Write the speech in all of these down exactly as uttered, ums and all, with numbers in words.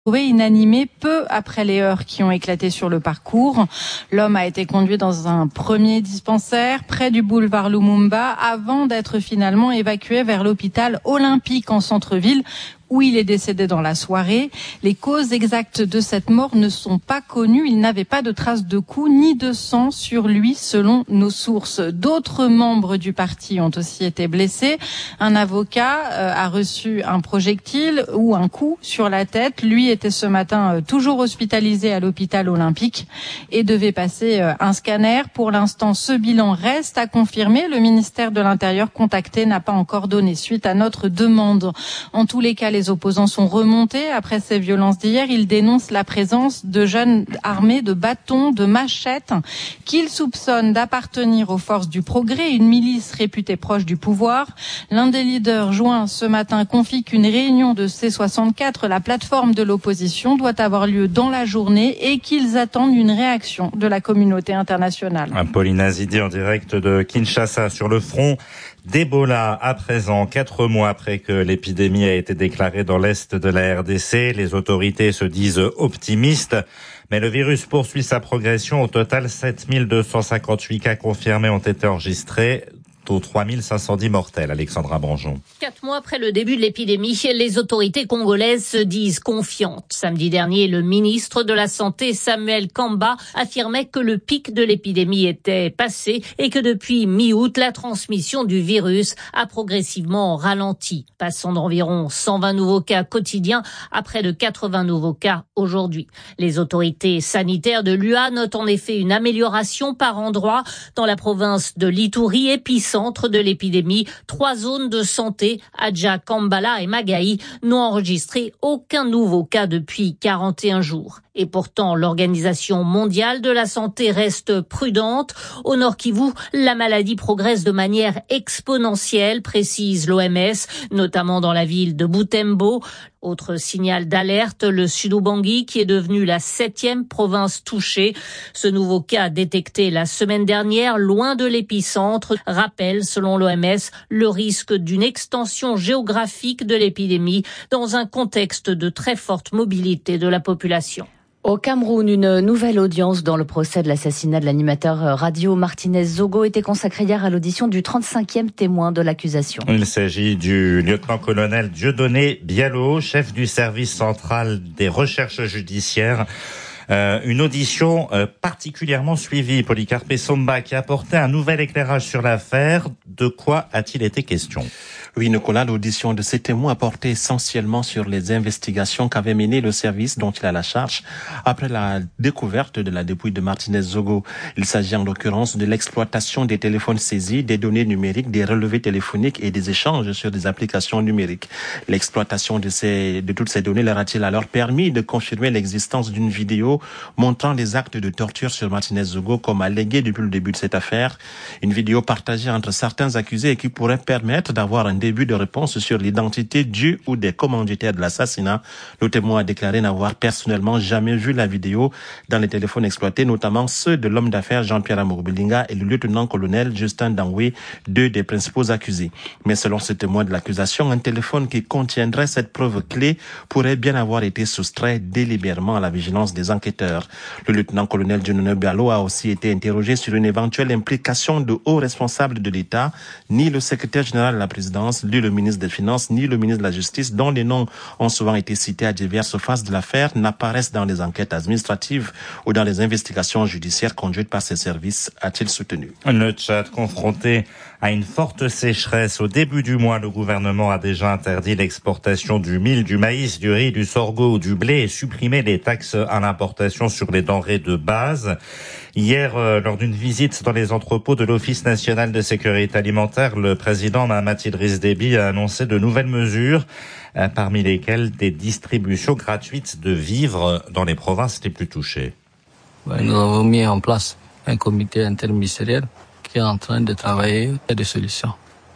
Trouvé inanimé peu après les heurts qui ont éclaté sur le parcours. L'homme a été conduit dans un premier dispensaire près du boulevard Lumumba avant d'être finalement évacué vers l'hôpital olympique en centre-ville où il est décédé dans la soirée. Les causes exactes de cette mort ne sont pas connues. Il n'avait pas de traces de coups ni de sang sur lui selon nos sources. D'autres membres du parti ont aussi été blessés. Un avocat euh, a reçu un projectile ou un coup sur la tête. Lui était ce matin euh, toujours hospitalisé à l'hôpital olympique et devait passer euh, un scanner. Pour l'instant, ce bilan reste à confirmer. Le ministère de l'Intérieur contacté n'a pas encore donné suite à notre demande. En tous les cas, les Les opposants sont remontés après ces violences d'hier. Ils dénoncent la présence de jeunes armés de bâtons, de machettes, qu'ils soupçonnent d'appartenir aux forces du progrès, une milice réputée proche du pouvoir. L'un des leaders joints ce matin confie qu'une réunion de C soixante-quatre, la plateforme de l'opposition, doit avoir lieu dans la journée et qu'ils attendent une réaction de la communauté internationale. Pauline Azidi en direct de Kinshasa sur le front d'Ebola. À présent, quatre mois après que l'épidémie a été déclarée dans l'est de la R D C, les autorités se disent optimistes, mais le virus poursuit sa progression. Au total, sept mille deux cent cinquante-huit cas confirmés ont été enregistrés, dont trois mille cinq cent dix mortels. Alexandra Branjon. Quatre mois après le début de l'épidémie, les autorités congolaises se disent confiantes. Samedi dernier, le ministre de la Santé, Samuel Kamba, affirmait que le pic de l'épidémie était passé et que depuis mi-août, la transmission du virus a progressivement ralenti, passant d'environ cent vingt nouveaux cas quotidiens à près de quatre-vingts nouveaux cas aujourd'hui. Les autorités sanitaires de l'U A notent en effet une amélioration par endroits dans la province de l'Ituri, épicentre centre de l'épidémie. Trois zones de santé, Adja, Kambala et Magaï, n'ont enregistré aucun nouveau cas depuis quarante et un jours. Et pourtant, l'Organisation mondiale de la santé reste prudente. Au Nord Kivu, la maladie progresse de manière exponentielle, précise l'O M S, notamment dans la ville de Butembo. Autre signal d'alerte, le Sud-Ubangi, qui est devenu la septième province touchée. Ce nouveau cas détecté la semaine dernière, loin de l'épicentre, rappelle, selon l'O M S, le risque d'une extension géographique de l'épidémie dans un contexte de très forte mobilité de la population. Au Cameroun, une nouvelle audience dans le procès de l'assassinat de l'animateur radio Martinez Zogo était consacrée hier à l'audition du trente-cinquième témoin de l'accusation. Il s'agit du lieutenant-colonel Dieudonné Bialo, chef du service central des recherches judiciaires. Euh, une audition euh, particulièrement suivie, Polycarpe Somba, qui a apporté un nouvel éclairage sur l'affaire. De quoi a-t-il été question ? Oui, Nicolas, l'audition de ces témoins a porté essentiellement sur les investigations qu'avait menées le service dont il a la charge après la découverte de la dépouille de Martinez Zogo. Il s'agit en l'occurrence de l'exploitation des téléphones saisis, des données numériques, des relevés téléphoniques et des échanges sur des applications numériques. L'exploitation de ces, de toutes ces données leur a-t-il alors permis de confirmer l'existence d'une vidéo montrant les actes de torture sur Martinez Zogo comme allégué depuis le début de cette affaire. Une vidéo partagée entre certains accusés et qui pourrait permettre d'avoir un début de réponse sur l'identité du ou des commanditaires de l'assassinat. Le témoin a déclaré n'avoir personnellement jamais vu la vidéo dans les téléphones exploités, notamment ceux de l'homme d'affaires Jean-Pierre Amour-Belinga et le lieutenant-colonel Justin Dangwe, deux des principaux accusés. Mais selon ce témoin de l'accusation, un téléphone qui contiendrait cette preuve clé pourrait bien avoir été soustrait délibérément à la vigilance des enquêteurs. Le lieutenant-colonel Dieudonné Bialo a aussi été interrogé sur une éventuelle implication de hauts responsables de l'État. Ni le secrétaire général de la présidence, ni le ministre des Finances, ni le ministre de la Justice, dont les noms ont souvent été cités à diverses phases de l'affaire, n'apparaissent dans les enquêtes administratives ou dans les investigations judiciaires conduites par ces services, a-t-il soutenu. Le Tchad confronté à une forte sécheresse. Au début du mois, le gouvernement a déjà interdit l'exportation du mil, du maïs, du riz, du sorgho ou du blé et supprimé les taxes à l'importation sur les denrées de base. Hier, euh, lors d'une visite dans les entrepôts de l'Office national de sécurité alimentaire, le président Mahamat Idriss Déby a annoncé de nouvelles mesures, euh, parmi lesquelles des distributions gratuites de vivres dans les provinces les plus touchées. Ouais, nous avons mis en place un comité interministériel qui est en train de travailler à des solutions.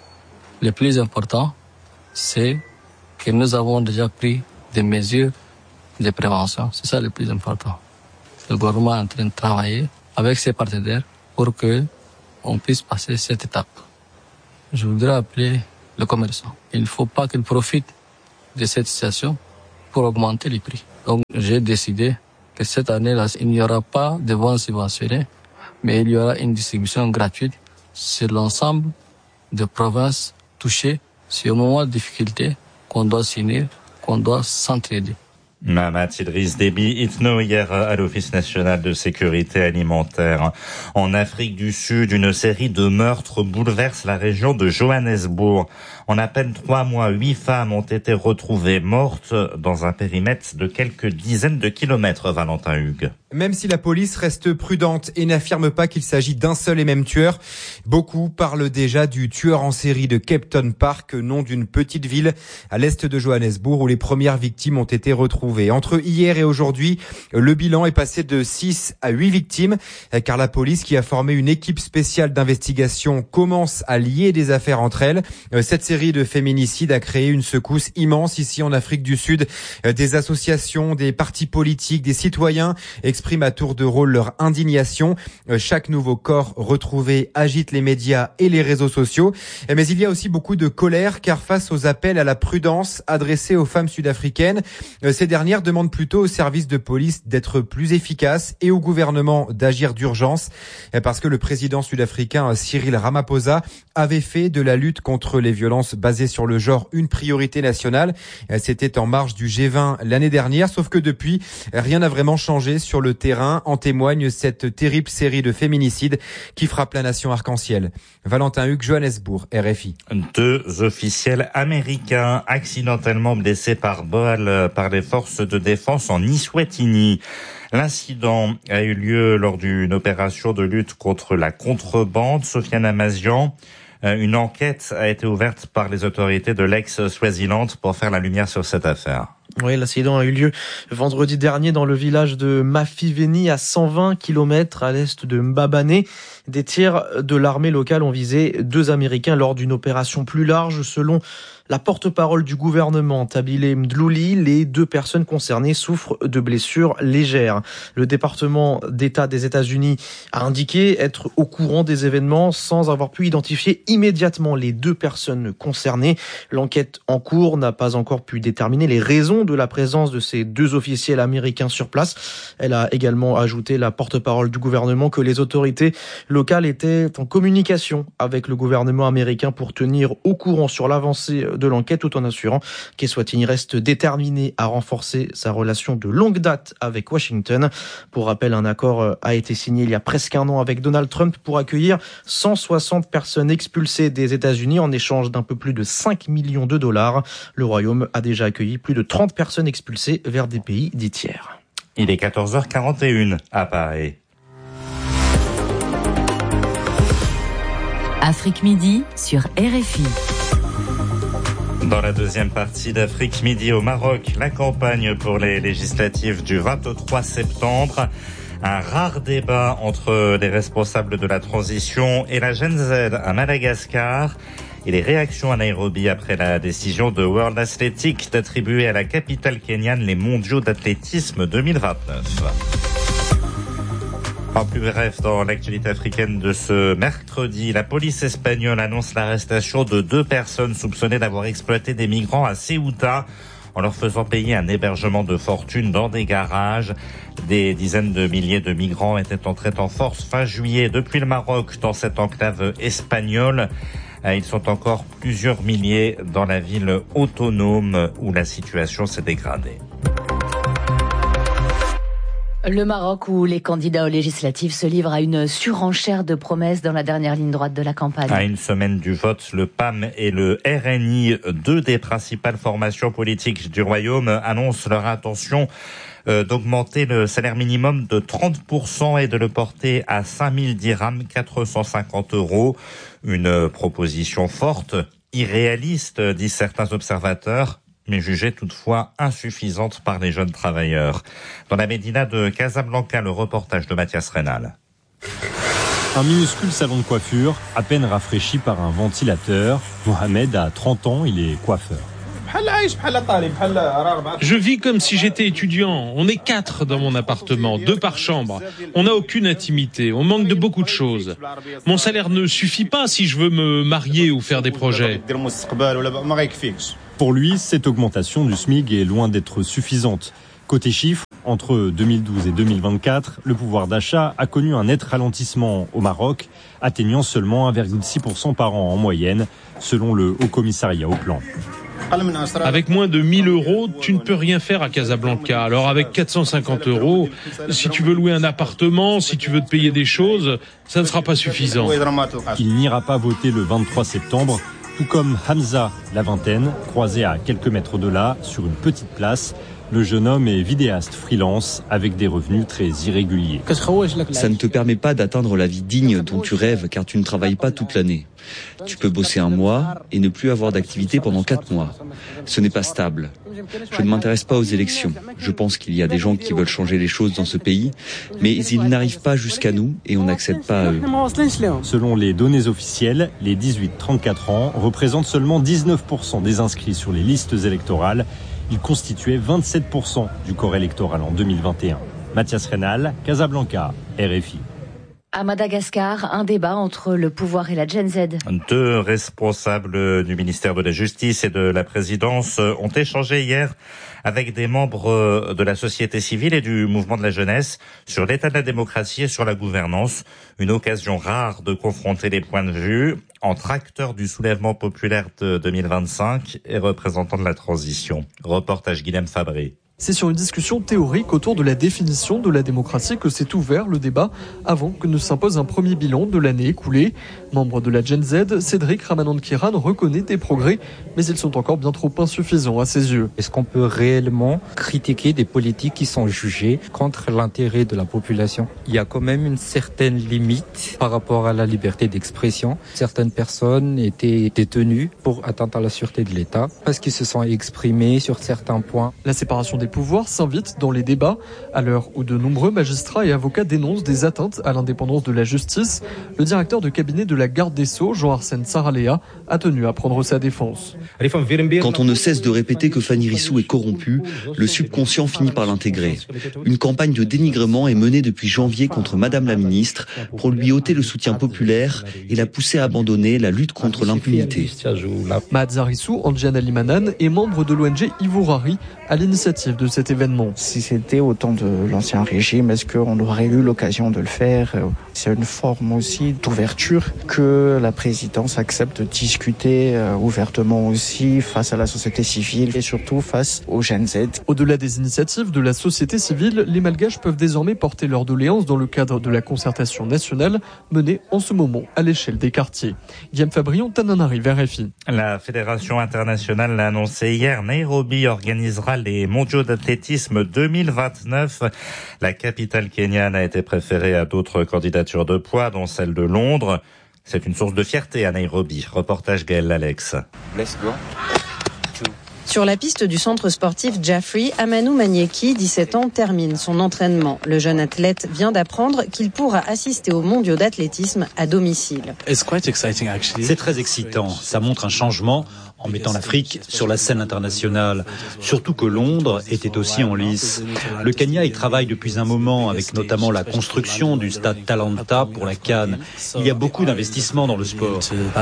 Le plus important, c'est que nous avons déjà pris des mesures de prévention. C'est ça le plus important. Le gouvernement est en train de travailler avec ses partenaires pour que on puisse passer cette étape. Je voudrais appeler le commerçant. Il ne faut pas qu'il profite de cette situation pour augmenter les prix. Donc j'ai décidé que cette année-là, il n'y aura pas de ventes subventionnées, mais il y aura une distribution gratuite sur l'ensemble des provinces touchées. C'est au moment de difficulté qu'on doit s'unir, qu'on doit s'entraider. Mahamat Idriss Déby Itno hier à l'Office national de sécurité alimentaire. En Afrique du Sud, une série de meurtres bouleverse la région de Johannesburg. En à peine trois mois, huit femmes ont été retrouvées mortes dans un périmètre de quelques dizaines de kilomètres, Valentin Hugues. Même si la police reste prudente et n'affirme pas qu'il s'agit d'un seul et même tueur, beaucoup parlent déjà du tueur en série de Kempton Park, nom d'une petite ville à l'est de Johannesburg où les premières victimes ont été retrouvées. Entre hier et aujourd'hui, le bilan est passé de six à huit victimes, car la police, qui a formé une équipe spéciale d'investigation, commence à lier des affaires entre elles. Cette série de féminicides a créé une secousse immense ici en Afrique du Sud. Des associations, des partis politiques, des citoyens expriment à tour de rôle leur indignation. Chaque nouveau corps retrouvé agite les médias et les réseaux sociaux. Mais il y a aussi beaucoup de colère, car face aux appels à la prudence adressés aux femmes sud-africaines, ces dernières demandent plutôt aux services de police d'être plus efficaces et au gouvernement d'agir d'urgence, parce que le président sud-africain Cyril Ramaphosa avait fait de la lutte contre les violences basées sur le genre une priorité nationale. C'était en marge du G vingt l'année dernière, sauf que depuis, rien n'a vraiment changé sur le terrain. En témoigne cette terrible série de féminicides qui frappe la nation arc-en-ciel. Valentin Hugues, Johannesburg, R F I. Deux officiels américains accidentellement blessés par balle par les forces de défense en Eswatini. L'incident a eu lieu lors d'une opération de lutte contre la contrebande. Sofiane Amazian, une enquête a été ouverte par les autorités de l'ex-Swaziland pour faire la lumière sur cette affaire. Oui, l'accident a eu lieu vendredi dernier dans le village de Mafiveni, à cent vingt kilomètres à l'est de Mbabane. Des tirs de l'armée locale ont visé deux Américains lors d'une opération plus large. Selon la porte-parole du gouvernement, Tabile Mdlouli, les deux personnes concernées souffrent de blessures légères. Le département d'État des États-Unis a indiqué être au courant des événements sans avoir pu identifier immédiatement les deux personnes concernées. L'enquête en cours n'a pas encore pu déterminer les raisons de la présence de ces deux officiels américains sur place. Elle a également ajouté, la porte-parole du gouvernement, que les autorités locales étaient en communication avec le gouvernement américain pour tenir au courant sur l'avancée de l'enquête, tout en assurant qu'Eswatini reste déterminé à renforcer sa relation de longue date avec Washington. Pour rappel, un accord a été signé il y a presque un an avec Donald Trump pour accueillir cent soixante personnes expulsées des États-Unis en échange d'un peu plus de cinq millions de dollars. Le Royaume a déjà accueilli plus de trente personnes expulsées vers des pays dits tiers. Il est quatorze heures quarante et une à Paris. Afrique Midi sur R F I. Dans la deuxième partie d'Afrique Midi au Maroc, la campagne pour les législatives du vingt-trois septembre. Un rare débat entre les responsables de la transition et la Gen Z à Madagascar. Et les réactions à Nairobi après la décision de World Athletics d'attribuer à la capitale kenyane les mondiaux d'athlétisme deux mille vingt-neuf. En plus bref, dans l'actualité africaine de ce mercredi, la police espagnole annonce l'arrestation de deux personnes soupçonnées d'avoir exploité des migrants à Ceuta en leur faisant payer un hébergement de fortune dans des garages. Des dizaines de milliers de migrants étaient entrés en force fin juillet depuis le Maroc dans cette enclave espagnole. Ils sont encore plusieurs milliers dans la ville autonome où la situation s'est dégradée. Le Maroc, où les candidats aux législatives se livrent à une surenchère de promesses dans la dernière ligne droite de la campagne. À une semaine du vote, le P A M et le R N I, deux des principales formations politiques du Royaume, annoncent leur intention euh, d'augmenter le salaire minimum de trente pour cent et de le porter à cinq mille dirhams, quatre cent cinquante euros. Une proposition forte, irréaliste, disent certains observateurs, mais jugée toutefois insuffisante par les jeunes travailleurs. Dans la médina de Casablanca, le reportage de Mathias Reynal. Un minuscule salon de coiffure, à peine rafraîchi par un ventilateur. Mohamed a trente ans, il est coiffeur. Je vis comme si j'étais étudiant. On est quatre dans mon appartement, deux par chambre. On n'a aucune intimité, on manque de beaucoup de choses. Mon salaire ne suffit pas si je veux me marier ou faire des projets. Pour lui, cette augmentation du SMIC est loin d'être suffisante. Côté chiffres, entre deux mille douze et deux mille vingt-quatre, le pouvoir d'achat a connu un net ralentissement au Maroc, atteignant seulement un virgule six pour cent par an en moyenne, selon le Haut Commissariat au Plan. Avec moins de mille euros, tu ne peux rien faire à Casablanca. Alors avec quatre cent cinquante euros, si tu veux louer un appartement, si tu veux te payer des choses, ça ne sera pas suffisant. Il n'ira pas voter le vingt-trois septembre, tout comme Hamza, la vingtaine, croisé à quelques mètres de là, sur une petite place. Le jeune homme est vidéaste freelance avec des revenus très irréguliers. Ça ne te permet pas d'atteindre la vie digne dont tu rêves car tu ne travailles pas toute l'année. Tu peux bosser un mois et ne plus avoir d'activité pendant quatre mois. Ce n'est pas stable. Je ne m'intéresse pas aux élections. Je pense qu'il y a des gens qui veulent changer les choses dans ce pays, mais ils n'arrivent pas jusqu'à nous et on n'accède pas à eux. Selon les données officielles, les dix-huit à trente-quatre ans représentent seulement dix-neuf pour cent des inscrits sur les listes électorales. Ils constituaient vingt-sept pour cent du corps électoral en deux mille vingt et un. Mathias Reynal, Casablanca, R F I. À Madagascar, un débat entre le pouvoir et la Gen Z. Deux responsables du ministère de la Justice et de la Présidence ont échangé hier avec des membres de la société civile et du mouvement de la jeunesse sur l'état de la démocratie et sur la gouvernance. Une occasion rare de confronter les points de vue entre acteurs du soulèvement populaire de deux mille vingt-cinq et représentants de la transition. Reportage Guilhem Fabré. C'est sur une discussion théorique autour de la définition de la démocratie que s'est ouvert le débat avant que ne s'impose un premier bilan de l'année écoulée. Membre de la Gen Z, Cédric Ramanand-Kiran reconnaît des progrès, mais ils sont encore bien trop insuffisants à ses yeux. Est-ce qu'on peut réellement critiquer des politiques qui sont jugées contre l'intérêt de la population ? Il y a quand même une certaine limite par rapport à la liberté d'expression. Certaines personnes étaient détenues pour atteinte à la sûreté de l'État parce qu'ils se sont exprimés sur certains points. La séparation des pouvoirs s'invite dans les débats à l'heure où de nombreux magistrats et avocats dénoncent des atteintes à l'indépendance de la justice. Le directeur de cabinet de la garde des Sceaux, Jean-Arsène Saraléa, a tenu à prendre sa défense. Quand on ne cesse de répéter que Fanny Rissou est corrompue, le subconscient finit par l'intégrer. Une campagne de dénigrement est menée depuis janvier contre Madame la ministre pour lui ôter le soutien populaire et la pousser à abandonner la lutte contre l'impunité. Mahadza Rissou, Anjian Alimanan, est membre de l'O N G Ivourari à l'initiative de cet événement. Si c'était au temps de l'ancien régime, est-ce qu'on aurait eu l'occasion de le faire ? C'est une forme aussi d'ouverture que la présidence accepte de discuter ouvertement aussi face à la société civile et surtout face aux Gen Z. Au-delà des initiatives de la société civile, les Malgaches peuvent désormais porter leurs doléances dans le cadre de la concertation nationale menée en ce moment à l'échelle des quartiers. Guillaume Fabrion, Tananarive, R F I. La Fédération internationale l'a annoncé hier, Nairobi organisera les mondiaux d'athlétisme deux mille vingt-neuf. La capitale kenyane a été préférée à d'autres candidatures de poids, dont celle de Londres. C'est une source de fierté à Nairobi. Reportage Gaël Alex. Let's go. Sur la piste du centre sportif Jaffrey, Amanou Manieki, dix-sept ans, termine son entraînement. Le jeune athlète vient d'apprendre qu'il pourra assister aux mondiaux d'athlétisme à domicile. C'est très excitant. Ça montre un changement en mettant l'Afrique sur la scène internationale. Surtout que Londres était aussi en lice. Le Kenya y travaille depuis un moment avec notamment la construction du stade Talanta pour la CAN. Il y a beaucoup d'investissements dans le sport.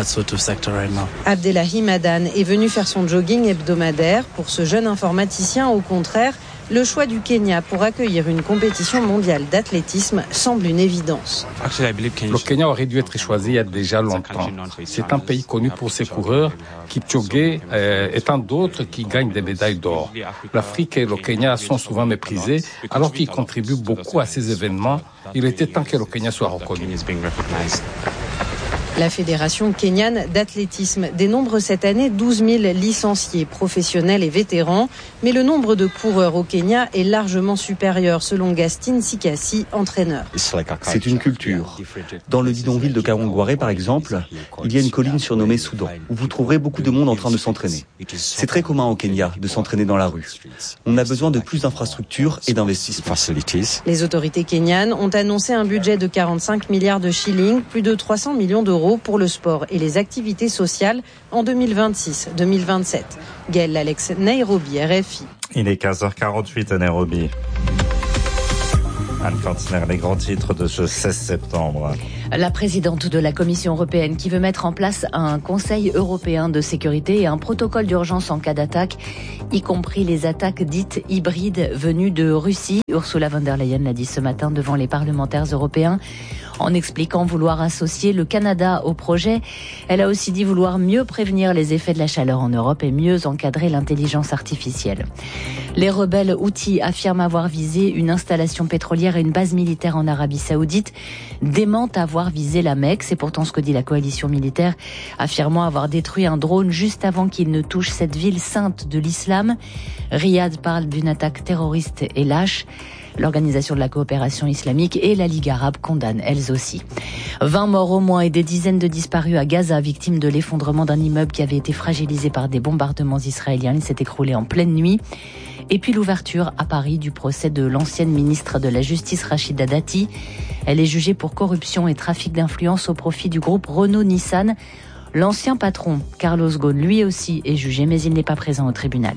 Abdellahi Madan est venu faire son jogging hebdomadaire. Pour ce jeune informaticien, au contraire, le choix du Kenya pour accueillir une compétition mondiale d'athlétisme semble une évidence. Le Kenya aurait dû être choisi il y a déjà longtemps. C'est un pays connu pour ses coureurs, Kipchoge euh, et tant d'autres qui gagnent des médailles d'or. L'Afrique et le Kenya sont souvent méprisés alors qu'ils contribuent beaucoup à ces événements. Il était temps que le Kenya soit reconnu. La Fédération kenyane d'athlétisme dénombre cette année douze mille licenciés professionnels et vétérans, mais le nombre de coureurs au Kenya est largement supérieur selon Gastin Sikasi, entraîneur. C'est une culture. Dans le bidonville de Kawangware, par exemple, il y a une colline surnommée Soudan, où vous trouverez beaucoup de monde en train de s'entraîner. C'est très commun au Kenya de s'entraîner dans la rue. On a besoin de plus d'infrastructures et d'investissements. Les autorités kenyanes ont annoncé un budget de quarante-cinq milliards de shillings, plus de trois cents millions d'euros pour le sport et les activités sociales en deux mille vingt-six deux mille vingt-sept. Gaël Alex, Nairobi, R F I. Il est quinze heures quarante-huit à Nairobi. Anne Cantiner, les grands titres de ce seize septembre. La présidente de la Commission européenne qui veut mettre en place un Conseil européen de sécurité et un protocole d'urgence en cas d'attaque, y compris les attaques dites hybrides venues de Russie. Ursula von der Leyen l'a dit ce matin devant les parlementaires européens en expliquant vouloir associer le Canada au projet. Elle a aussi dit vouloir mieux prévenir les effets de la chaleur en Europe et mieux encadrer l'intelligence artificielle. Les rebelles Houthis affirment avoir visé une installation pétrolière et une base militaire en Arabie Saoudite, démentent avoir visé la Mecque. C'est pourtant ce que dit la coalition militaire, affirmant avoir détruit un drone juste avant qu'il ne touche cette ville sainte de l'islam. Riyad parle d'une attaque terroriste et lâche. L'Organisation de la coopération islamique et la Ligue arabe condamnent elles aussi. vingt morts au moins et des dizaines de disparus à Gaza, victimes de l'effondrement d'un immeuble qui avait été fragilisé par des bombardements israéliens. Il s'est écroulé en pleine nuit. Et puis l'ouverture à Paris du procès de l'ancienne ministre de la Justice Rachida Dati. Elle est jugée pour corruption et trafic d'influence au profit du groupe Renault-Nissan. L'ancien patron, Carlos Ghosn, lui aussi est jugé, mais il n'est pas présent au tribunal.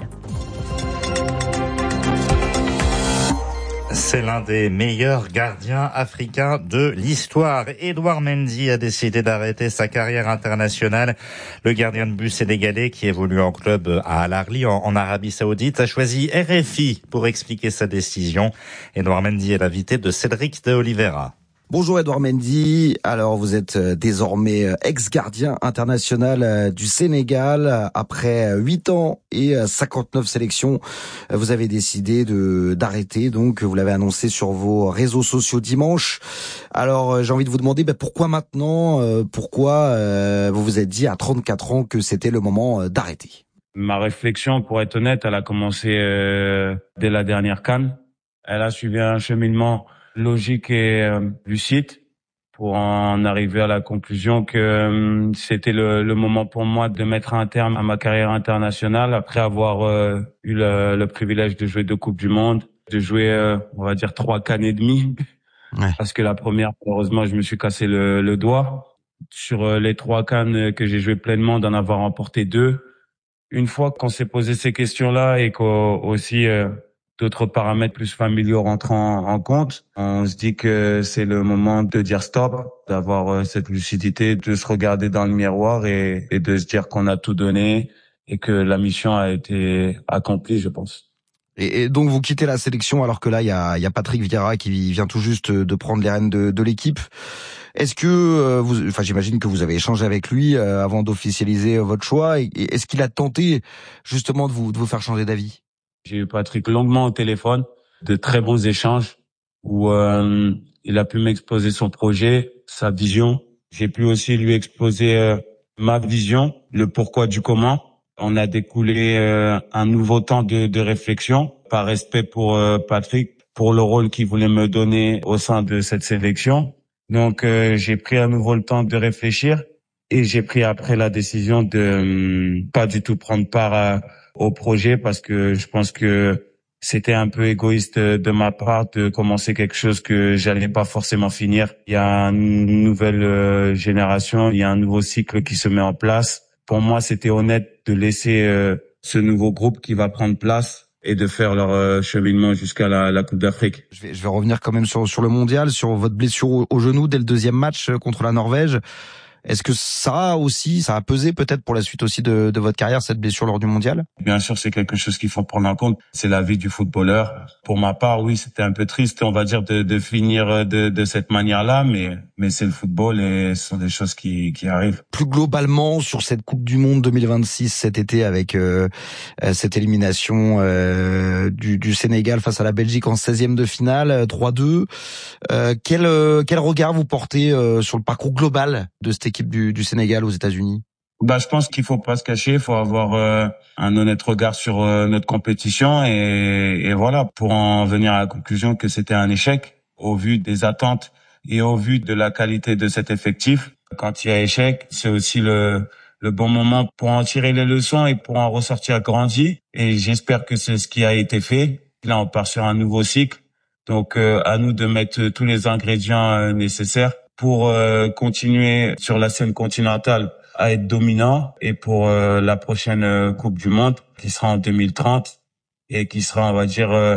C'est l'un des meilleurs gardiens africains de l'histoire. Edouard Mendy a décidé d'arrêter sa carrière internationale. Le gardien de but sénégalais qui évolue en club à Al Ahly en, en Arabie Saoudite a choisi R F I pour expliquer sa décision. Edouard Mendy est l'invité de Cédric de Oliveira. Bonjour Edouard Mendy, alors vous êtes désormais ex-gardien international du Sénégal. Après huit ans et cinquante-neuf sélections, vous avez décidé de d'arrêter, donc vous l'avez annoncé sur vos réseaux sociaux dimanche. Alors j'ai envie de vous demander ben, pourquoi maintenant, pourquoi euh, vous vous êtes dit à trente-quatre ans que c'était le moment d'arrêter? Ma réflexion, pour être honnête, elle a commencé euh, dès la dernière CAN. Elle a suivi un cheminement logique et euh, lucide pour en arriver à la conclusion que euh, c'était le, le moment pour moi de mettre un terme à ma carrière internationale après avoir euh, eu le, le privilège de jouer deux Coupes du Monde, de jouer, euh, on va dire, trois CAN et demi. Ouais. Parce que la première, malheureusement, je me suis cassé le, le doigt. Sur euh, les trois CAN que j'ai joué pleinement, d'en avoir remporté deux. Une fois qu'on s'est posé ces questions-là et qu'aussi euh, d'autres paramètres plus familiaux rentrant en compte, on se dit que c'est le moment de dire stop, d'avoir euh, cette lucidité, de se regarder dans le miroir et, et de se dire qu'on a tout donné et que la mission a été accomplie, je pense. Et, et donc vous quittez la sélection alors que là il y a, y a Patrick Vieira qui vient tout juste de prendre les rênes de, de l'équipe. Est-ce que euh, vous, enfin j'imagine que vous avez échangé avec lui euh, avant d'officialiser euh, votre choix. Et, et est-ce qu'il a tenté justement de vous de vous faire changer d'avis? J'ai eu Patrick longuement au téléphone, de très bons échanges où euh, il a pu m'exposer son projet, sa vision. J'ai pu aussi lui exposer euh, ma vision, le pourquoi du comment. On a découlé euh, un nouveau temps de, de réflexion par respect pour euh, Patrick, pour le rôle qu'il voulait me donner au sein de cette sélection. Donc euh, j'ai pris à nouveau le temps de réfléchir et j'ai pris après la décision de euh, pas du tout prendre part à au projet parce que je pense que c'était un peu égoïste de ma part de commencer quelque chose que j'allais pas forcément finir. Il y a une nouvelle génération, il y a un nouveau cycle qui se met en place. Pour moi, c'était honnête de laisser euh, ce nouveau groupe qui va prendre place et de faire leur euh, cheminement jusqu'à la, la Coupe d'Afrique. Je vais, je vais revenir quand même sur, sur le mondial, sur votre blessure au, au genou dès le deuxième match contre la Norvège. Est-ce que ça aussi, ça a pesé peut-être pour la suite aussi de, de votre carrière, cette blessure lors du mondial? Bien sûr, c'est quelque chose qu'il faut prendre en compte. C'est la vie du footballeur. Pour ma part, oui, c'était un peu triste, on va dire, de, de finir de, de cette manière-là, mais, mais c'est le football et ce sont des choses qui, qui arrivent. Plus globalement, sur cette Coupe du Monde deux mille vingt-six cet été, avec euh, cette élimination euh, du, du Sénégal face à la Belgique en seizième de finale, trois deux, euh, quel, euh, quel regard vous portez euh, sur le parcours global de cette équipe Du, du Sénégal aux États-Unis? Bah, je pense qu'il faut pas se cacher, il faut avoir euh, un honnête regard sur euh, notre compétition et, et voilà, pour en venir à la conclusion que c'était un échec au vu des attentes et au vu de la qualité de cet effectif. Quand il y a échec, c'est aussi le le bon moment pour en tirer les leçons et pour en ressortir grandi. Et j'espère que c'est ce qui a été fait. Là, on part sur un nouveau cycle, donc euh, à nous de mettre tous les ingrédients euh, nécessaires pour euh, continuer sur la scène continentale à être dominant et pour euh, la prochaine euh, Coupe du Monde qui sera en deux mille trente et qui sera, on va dire, euh,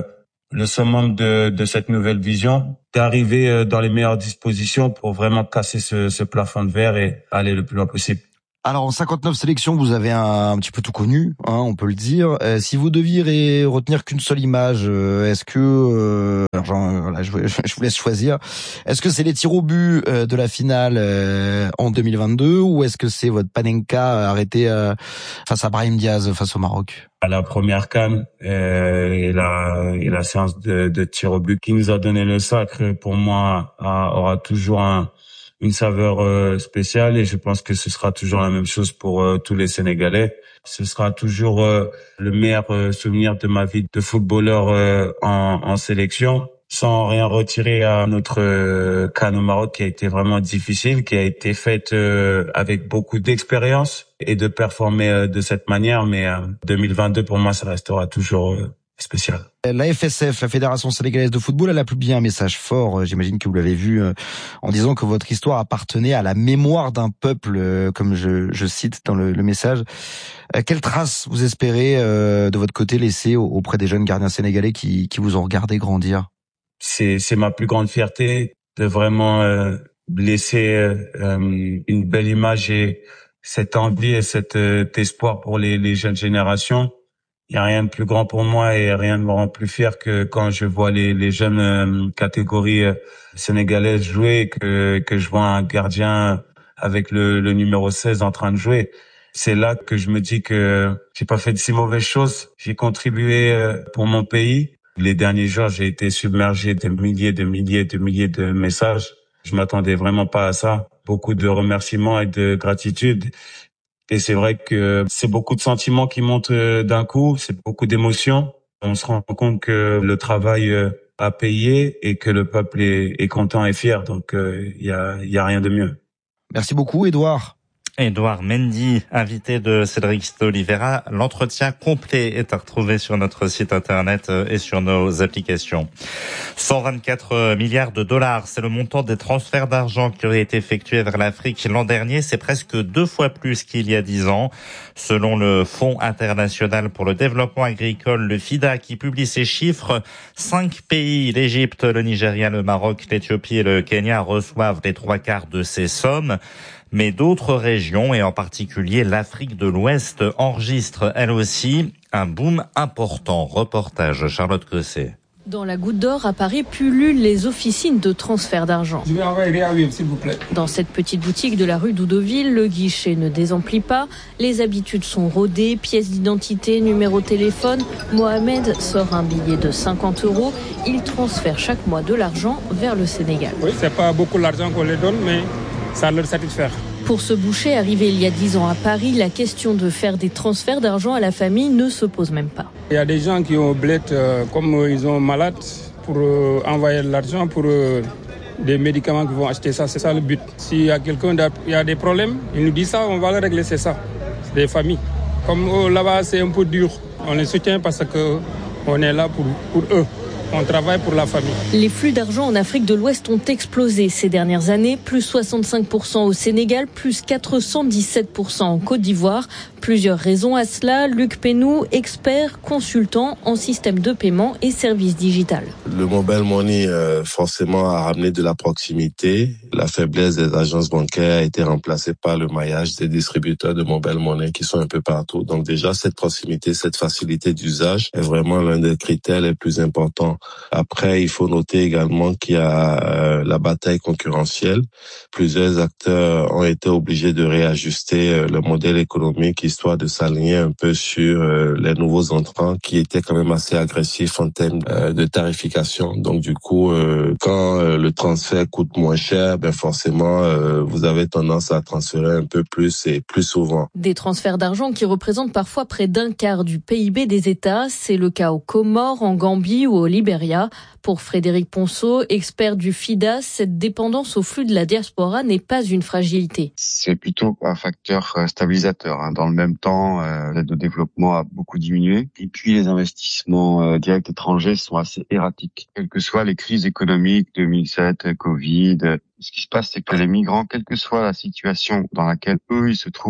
le summum de, de cette nouvelle vision, d'arriver dans les meilleures dispositions pour vraiment casser ce, ce plafond de verre et aller le plus loin possible. Alors en cinquante-neuf sélections, vous avez un, un petit peu tout connu, hein, on peut le dire. Euh, si vous deviez retenir qu'une seule image, euh, est-ce que, euh, alors genre, voilà, je, je vous laisse choisir. Est-ce que c'est les tirs au but euh, de la finale euh, en deux mille vingt-deux, ou est-ce que c'est votre Panenka arrêté euh, face à Brahim Diaz face au Maroc? À la première CAN euh, et la et la séance de, de tir au but qui nous a donné le sacre, pour moi, a, aura toujours un une saveur euh, spéciale, et je pense que ce sera toujours la même chose pour euh, tous les Sénégalais. Ce sera toujours euh, le meilleur euh, souvenir de ma vie de footballeur euh, en, en sélection, sans rien retirer à notre euh, CAN au Maroc qui a été vraiment difficile, qui a été faite euh, avec beaucoup d'expérience et de performer euh, de cette manière. Mais euh, deux mille vingt-deux, pour moi, ça restera toujours euh, spécial. La F S F, la Fédération sénégalaise de football, elle a publié un message fort, j'imagine que vous l'avez vu, en disant que votre histoire appartenait à la mémoire d'un peuple, comme je, je cite dans le, le message. Quelle trace vous espérez de votre côté laisser auprès des jeunes gardiens sénégalais qui, qui vous ont regardé grandir? C'est, c'est ma plus grande fierté de vraiment euh, laisser euh, une belle image et cette envie et cet euh, espoir pour les, les jeunes générations. Il y a rien de plus grand pour moi et rien ne me rend plus fier que quand je vois les, les jeunes euh, catégories euh, sénégalaises jouer, que, que je vois un gardien avec le, le numéro seize en train de jouer. C'est là que je me dis que j'ai pas fait de si mauvaises choses. J'ai contribué euh, pour mon pays. Les derniers jours, j'ai été submergé de milliers, de milliers, de milliers de messages. Je m'attendais vraiment pas à ça. Beaucoup de remerciements et de gratitude. Et c'est vrai que c'est beaucoup de sentiments qui montent d'un coup, c'est beaucoup d'émotions. On se rend compte que le travail a payé et que le peuple est, est content et fier. Donc, il y a, y a rien de mieux. Merci beaucoup, Édouard. Édouard Mendy, invité de Cédric Stolivera. L'entretien complet est à retrouver sur notre site internet et sur nos applications. cent vingt-quatre milliards de dollars, c'est le montant des transferts d'argent qui auraient été effectués vers l'Afrique l'an dernier. C'est presque deux fois plus qu'il y a dix ans. Selon le Fonds international pour le développement agricole, le FIDA, qui publie ces chiffres, cinq pays, l'Égypte, le Nigeria, le Maroc, l'Éthiopie et le Kenya, reçoivent les trois quarts de ces sommes. Mais d'autres régions, et en particulier l'Afrique de l'Ouest, enregistrent elle aussi un boom important. Reportage Charlotte Cosset. Dans la Goutte d'Or, à Paris, pullulent les officines de transfert d'argent. Je vais envoyer un s'il vous plaît. Dans cette petite boutique de la rue d'Oudoville, le guichet ne désemplit pas. Les habitudes sont rodées, pièces d'identité, numéro de téléphone. Mohamed sort un billet de cinquante euros. Il transfère chaque mois de l'argent vers le Sénégal. Oui, c'est pas beaucoup l'argent qu'on les donne, mais ça leur satisfait. Pour ce boucher arrivé il y a dix ans à Paris, la question de faire des transferts d'argent à la famille ne se pose même pas. Il y a des gens qui ont bled, euh, comme euh, ils ont malade, pour euh, envoyer de l'argent pour euh, des médicaments qu'ils vont acheter. Ça, c'est ça le but. S'il y a quelqu'un qui a des problèmes, ils nous disent ça, on va le régler, c'est ça. C'est des familles. Comme euh, là-bas, c'est un peu dur. On les soutient parce qu'on est là pour, pour eux. On travaille pour la famille. Les flux d'argent en Afrique de l'Ouest ont explosé ces dernières années, plus soixante-cinq pour cent au Sénégal, plus quatre cent dix-sept pour cent en Côte d'Ivoire. Plusieurs raisons à cela. Luc Pénou, expert, consultant en système de paiement et services digital. Le mobile money, euh, forcément, a ramené de la proximité. La faiblesse des agences bancaires a été remplacée par le maillage des distributeurs de mobile money qui sont un peu partout. Donc déjà, cette proximité, cette facilité d'usage est vraiment l'un des critères les plus importants. Après, il faut noter également qu'il y a euh, la bataille concurrentielle. Plusieurs acteurs ont été obligés de réajuster euh, le modèle économique histoire de s'aligner un peu sur euh, les nouveaux entrants qui étaient quand même assez agressifs en termes euh, de tarification. Donc du coup, euh, quand euh, le transfert coûte moins cher, ben forcément, euh, vous avez tendance à transférer un peu plus et plus souvent. Des transferts d'argent qui représentent parfois près d'un quart du P I B des États. C'est le cas aux Comores, en Gambie ou au Libéria. Pour Frédéric Ponceau, expert du FIDA, cette dépendance au flux de la diaspora n'est pas une fragilité. C'est plutôt un facteur stabilisateur. Dans le même temps, l'aide au développement a beaucoup diminué. Et puis les investissements directs étrangers sont assez erratiques. Quelles que soient les crises économiques, deux mille sept, Covid, ce qui se passe, c'est que les migrants, quelle que soit la situation dans laquelle eux ils se trouvent,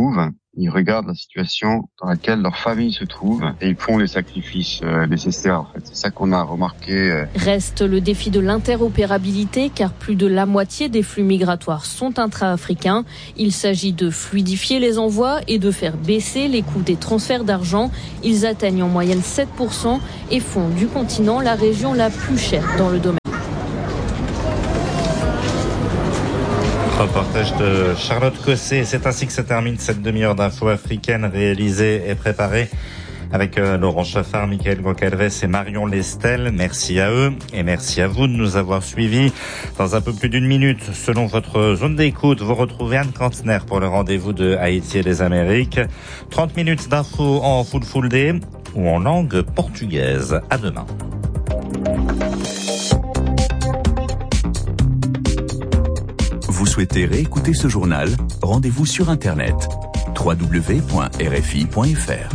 Ils regardent la situation dans laquelle leur famille se trouve et ils font les sacrifices euh, nécessaires. En fait, c'est ça qu'on a remarqué. Euh. Reste le défi de l'interopérabilité, car plus de la moitié des flux migratoires sont intra-africains. Il s'agit de fluidifier les envois et de faire baisser les coûts des transferts d'argent. Ils atteignent en moyenne sept pour cent et font du continent la région la plus chère dans le domaine. Reportage de Charlotte Cosset. C'est ainsi que se termine cette demi-heure d'infos africaines réalisée et préparée avec euh, Laurent Chaffard, Michael Goncalves et Marion Lestel. Merci à eux et merci à vous de nous avoir suivis. Dans un peu plus d'une minute, selon votre zone d'écoute, vous retrouvez Anne Cantner pour le rendez-vous de Haïti et des Amériques. trente minutes d'infos en full full day ou en langue portugaise. À demain. Vous souhaitez réécouter ce journal? Rendez-vous sur Internet w w w point r f i point f r.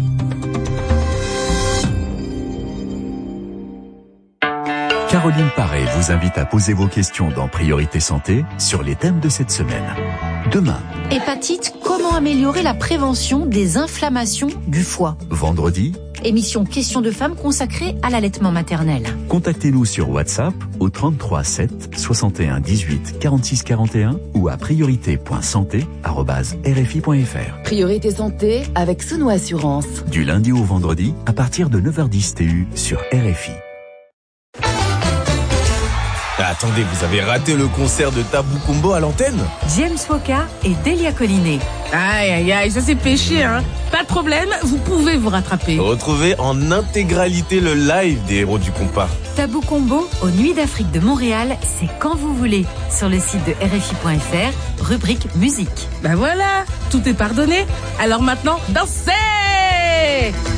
Caroline Paré vous invite à poser vos questions dans Priorité Santé sur les thèmes de cette semaine. Demain. Hépatite, comment améliorer la prévention des inflammations du foie? Vendredi. Émission Questions de femmes consacrée à l'allaitement maternel. Contactez-nous sur WhatsApp au trente-trois sept soixante et un dix-huit quarante-six quarante et un ou à priorité point santé arobase r f i point f r. Priorité Santé avec Sono Assurance. Du lundi au vendredi à partir de neuf heures dix T U sur R F I. Attendez, vous avez raté le concert de Tabou Combo à l'antenne? James Foka et Delia Collinet. Aïe, aïe, aïe, ça c'est péché, hein. Pas de problème, vous pouvez vous rattraper. Retrouvez en intégralité le live des héros du compas. Tabou Combo aux Nuits d'Afrique de Montréal, c'est quand vous voulez. Sur le site de r f i point f r, rubrique musique. Ben voilà, tout est pardonné. Alors maintenant, dansez!